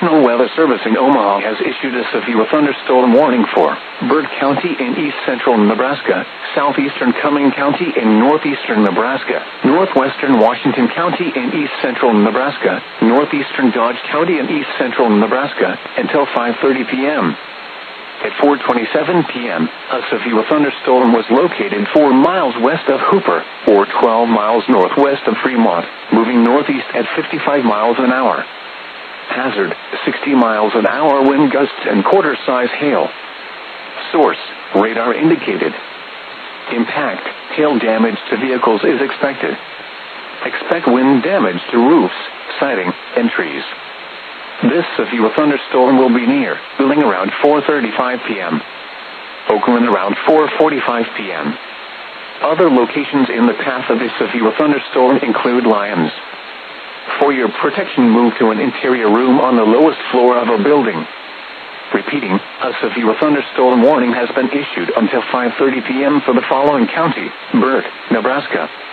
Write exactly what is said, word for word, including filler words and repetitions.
National Weather Service in Omaha has issued a severe thunderstorm warning for Burt County in east-central Nebraska, southeastern Cumming County in northeastern Nebraska, northwestern Washington County in east-central Nebraska, northeastern Dodge County in east-central Nebraska, until five thirty p.m. At four twenty-seven p.m., a severe thunderstorm was located four miles west of Hooper, or twelve miles northwest of Fremont, moving northeast at fifty-five miles an hour. Hazard, sixty miles an hour wind gusts and quarter-size hail. Source, radar indicated. Impact, hail damage to vehicles is expected. Expect wind damage to roofs, siding, and trees. This severe thunderstorm will be near Wheeling around four thirty-five p.m. Oakland around four forty-five p.m. Other locations in the path of this severe thunderstorm include Lyons. For your protection, move to an interior room on the lowest floor of a building. Repeating, a severe thunderstorm warning has been issued until five thirty p.m. for the following county: Burt, Nebraska,